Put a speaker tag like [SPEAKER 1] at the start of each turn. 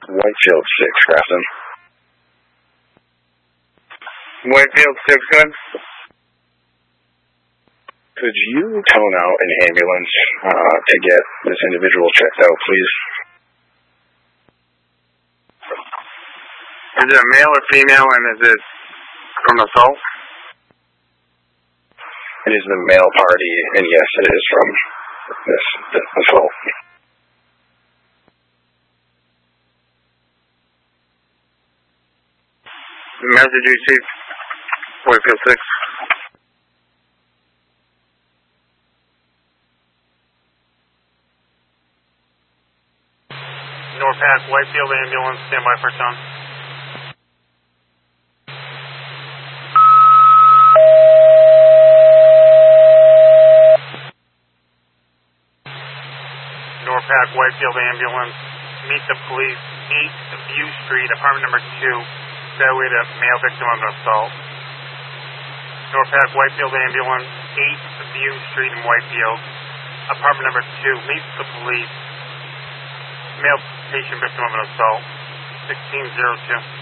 [SPEAKER 1] Whitefield 6, Grafton.
[SPEAKER 2] Whitefield 6, good.
[SPEAKER 1] Could you tone out an ambulance to get this individual checked out, please?
[SPEAKER 2] Is it a male or female, and is it from assault?
[SPEAKER 1] It is the male party, and yes, it is from this assault.
[SPEAKER 2] The message you received, Whitefield 6. Norpac, Whitefield ambulance, stand by for tone. Norpac, Whitefield ambulance, meet the police, 8 View Street, apartment number 2, evaluate a male victim of an assault. Norpac, Whitefield ambulance, 8 View Street in Whitefield, apartment number 2, meet the police, male patient victim of an assault, 1602.